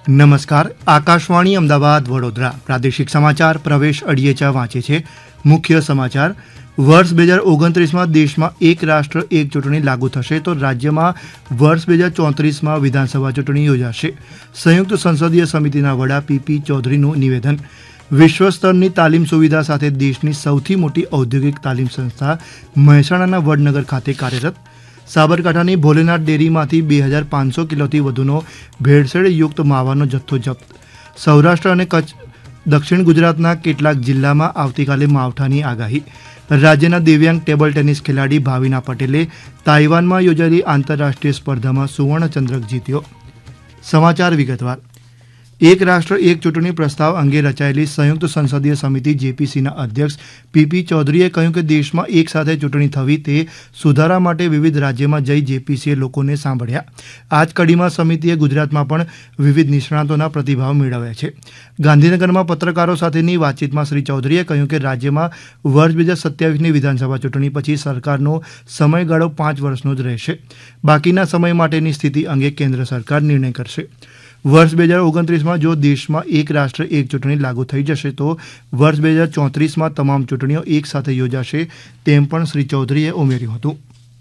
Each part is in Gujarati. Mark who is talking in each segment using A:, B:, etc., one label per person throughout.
A: નમસ્કાર, આકાશવાણી અમદાવાદ વડોદરા પ્રાદેશિક સમાચાર પ્રવેશ અડિયેચા વાંચે છે. મુખ્ય સમાચાર. વર્ષ 2029માં દેશમાં એક રાષ્ટ્ર એક ચૂંટણી લાગુ થશે તો રાજ્યમાં વર્ષ 2034માં વિધાનસભા ચૂંટણી યોજાશે. સંયુક્ત સંસદીય સમિતિના વડા પીપી ચૌધરીનું નિવેદન. વિશ્વ સ્તરની તાલીમ સુવિધા સાથે દેશની સૌથી મોટી ઔદ્યોગિક તાલીમ સંસ્થા મહેસાણાના વડનગર ખાતે કાર્યરત. સાબરકાંઠાની ભોલેનાથ ડેરીમાંથી 2500 કિલોથી વધુનો ભેળસેળયુક્ત માવાનો જથ્થો જપ્ત. સૌરાષ્ટ્ર અને કચ્છ દક્ષિણ ગુજરાતના કેટલાક જિલ્લામાં આવતીકાલે માવઠાની આગાહી. રાજ્યના દિવ્યાંગ ટેબલ ટેનિસ ખેલાડી ભાવિના પટેલે તાઇવાનમાં યોજાયેલી આંતરરાષ્ટ્રીય સ્પર્ધામાં સુવર્ણચંદ્રક જીત્યો. સમાચાર વિગતવાર. એક રાષ્ટ્ર એક ચૂંટણી પ્રસ્તાવ અંગે રચાયેલી સંયુક્ત સંસદીય સમિતિ જેપીસીના અધ્યક્ષ પીપી ચૌધરીએ કહ્યું કે દેશમાં એક સાથે ચૂંટણી થવી તે સુધારા માટે વિવિધ રાજ્યમાં જઈ જેપીસીએ લોકોને સાંભળ્યા. આ જ કડીમાં સમિતિએ ગુજરાતમાં પણ વિવિધ નિષ્ણાતોના પ્રતિભાવ મેળવ્યા છે. ગાંધીનગરમાં પત્રકારો સાથેની વાતચીતમાં શ્રી ચૌધરીએ કહ્યું કે રાજ્યમાં વર્ષ 2027ની વિધાનસભા ચૂંટણી પછી સરકારનો સમયગાળો 5 વર્ષનો જ રહેશે. બાકીના સમય માટેની સ્થિતિ અંગે કેન્દ્ર સરકાર નિર્ણય કરશે. વર્ષ 2029માં જો દેશમાં એક રાષ્ટ્ર એક ચૂંટણી લાગુ થઈ જશે તો વર્ષ 2034માં તમામ ચૂંટણીઓ એક સાથે યોજાશે તેમ પણ શ્રી ચૌધરીએ ઉમેર્યું હતું.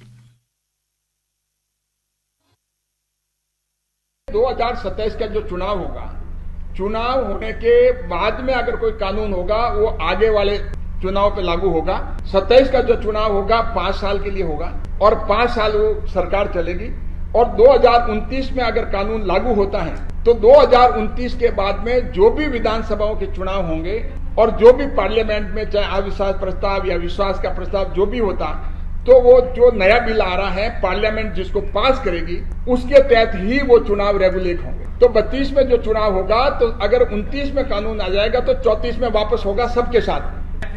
B: 2027 का जो चुनाव होगा, चुनाव होने के बाद में अगर कोई कानून होगा वो आगे वाले चुनाव पे लागू होगा. 27 का जो चुनाव होगा 5 साल के लिए होगा और 5 साल वो सरकार चलेगी. और 2029 में अगर कानून लागू होता है तो 2029 के बाद में जो भी विधानसभाओं के चुनाव होंगे और जो भी पार्लियामेंट में चाहे अविश्वास प्रस्ताव या विश्वास का प्रस्ताव जो भी होता तो वो जो नया बिल आ रहा है पार्लियामेंट जिसको पास करेगी उसके तहत ही वो चुनाव रेगुलेट होंगे. तो 32 में जो चुनाव होगा तो अगर 29 में कानून आ जाएगा तो 34 में वापस होगा सबके साथ.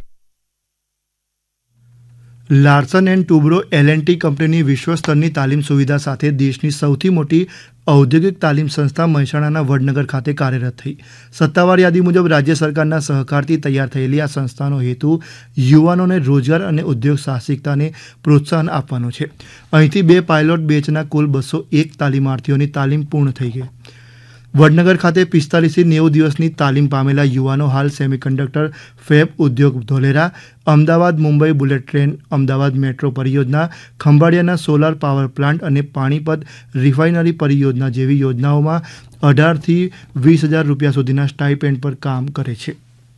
A: લાર્સન એન્ડ ટુબ્રો L&T કંપનીની વિશ્વ સ્તરની તાલીમ સુવિધા સાથે દેશની સૌથી મોટી ઔદ્યોગિક તાલીમ સંસ્થા મહેસાણાના વડનગર ખાતે કાર્યરત થઈ. સત્તાવાર યાદી મુજબ રાજ્ય સરકારના સહકારથી તૈયાર થયેલી આ સંસ્થાનો હેતુ યુવાનોને રોજગાર અને ઉદ્યોગ સાહસિકતાને પ્રોત્સાહન આપવાનો છે. અહીંથી 2 પાયલોટ બેચના કુલ 201 તાલીમાર્થીઓની તાલીમ પૂર્ણ થઈ ગઈ. વડનગર ખાતે 45થી 90 દિવસની તાલીમ પામેલા યુવાનો હાલ સેમિકન્ડક્ટર ફેબ ઉદ્યોગ Dholera, Ahmedabad Mumbai bullet train, Ahmedabad metro પરિયોજના, ખંભાળિયાના સોલાર પાવર પ્લાન્ટ અને પાણીપત રિફાઇનરી પરિયોજના જેવી યોજનાઓમાં 18થી 20,000 રૂપિયા સુધીના સ્ટાઇપેન્ડ પર કામ કરે છે.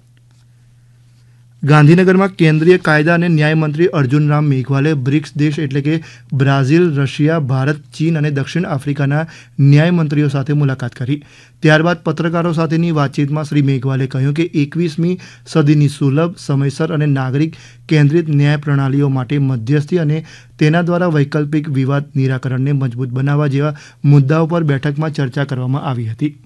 A: ગાંધીનગરમાં કેન્દ્રીય કાયદા અને ન્યાય મંત્રી અર્જુન રામ મેઘવાલે બ્રિક્સ દેશ એટલે કે બ્રાઝિલ, રશિયા, ભારત, ચીન અને દક્ષિણ આફ્રિકાના ન્યાય મંત્રીઓ સાથે મુલાકાત કરી. ત્યારબાદ પત્રકારો સાથેની વાતચીતમાં શ્રી મેઘવાલે કહ્યું કે 21મી સદીની સુલભ, સમયસર અને નાગરિક કેન્દ્રિત ન્યાય પ્રણાલીઓ માટે મધ્યસ્થી અને તેના દ્વારા વૈકલ્પિક વિવાદ નિરાકરણને મજબૂત બનાવવા જેવા મુદ્દાઓ પર બેઠકમાં ચર્ચા કરવામાં આવી હતી.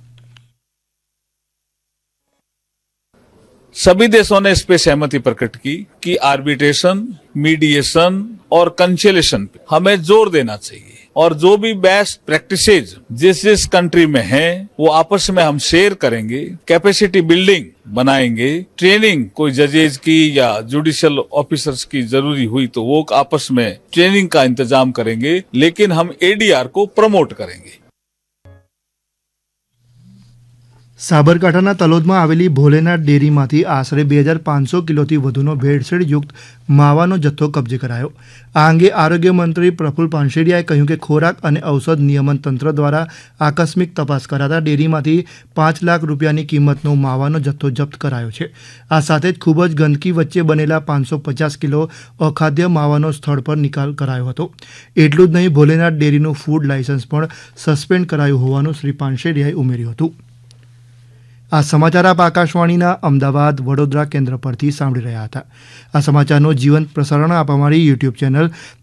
C: सभी देशों ने इस पे सहमति प्रकट की कि आर्बिट्रेशन, मीडिएशन और कंसिलेशन पे हमें जोर देना चाहिए और जो भी बेस्ट प्रैक्टिसेज जिस जिस कंट्री में हैं वो आपस में हम शेयर करेंगे, कैपेसिटी बिल्डिंग बनाएंगे, ट्रेनिंग कोई जजेज की या जुडिशियल ऑफिसर्स की जरूरी हुई तो वो आपस में ट्रेनिंग का इंतजाम करेंगे, लेकिन हम एडीआर को प्रमोट करेंगे.
A: સાબરકાંઠાના તલોદમાં આવેલી ભોલેનાથ ડેરીમાંથી આશરે 2500 કિલોથી વધુનો ભેળસેળયુક્ત માવાનો જથ્થો કબજે કરાયો. આ અંગે આરોગ્ય મંત્રી પ્રફુલ પાનસેરિયાએ કહ્યું કે ખોરાક અને ઔષધ નિયમન તંત્ર દ્વારા આકસ્મિક તપાસ કરાતા ડેરીમાંથી 5 લાખ રૂપિયાની કિંમતનો માવાનો જથ્થો જપ્ત કરાયો છે. આ સાથે જ ખૂબ જ ગંદકી વચ્ચે બનેલા 550 કિલો અખાદ્ય માવાનો સ્થળ પર નિકાલ કરાયો હતો. એટલું જ નહીં, ભોલેનાથ ડેરીનું ફૂડ લાયસન્સ પણ સસ્પેન્ડ કરાયું હોવાનું શ્રી પાનસેરિયાએ ઉમેર્યું હતું. આ સમાચાર આપ આકાશવાણીના અમદાવાદ વડોદરા કેન્દ્ર પરથી સાંભળી રહ્યા હતા. આ સમાચારનું જીવંત પ્રસારણ આપ અમારી યુટ્યુબ ચેનલ